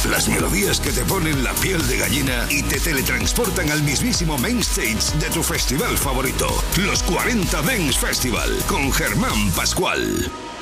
Las melodías que te ponen la piel de gallina y te teletransportan al mismísimo main stage de tu festival favorito. Los 40 Dance Festival con Germán Pascual.